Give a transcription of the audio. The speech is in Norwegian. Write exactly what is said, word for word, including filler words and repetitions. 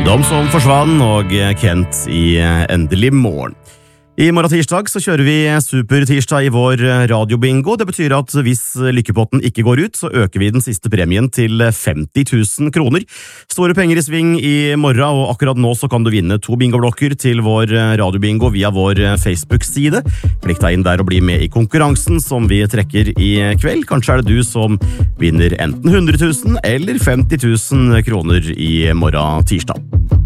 De som forsvann og Kent i Endelig morgen. I morgen tirsdag så kjører vi supertirsdag i vår radiobingo. Det betyr at hvis lykkepotten ikke går ut, så øker vi den siste premien til femti tusen kroner. Store penger i sving i morgen, og akkurat nå så kan du vinne to bingoblokker til vår radiobingo via vår Facebook-side. Klikk deg inn der og bli med i konkurransen som vi trekker i kveld. Kanskje er det du som vinner enten hundre tusen eller femti tusen kroner i morgen tirsdag.